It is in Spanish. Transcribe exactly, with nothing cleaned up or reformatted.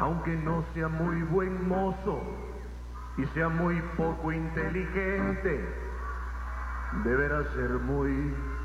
aunque no sea muy buen mozo y sea muy poco inteligente, deberá ser muy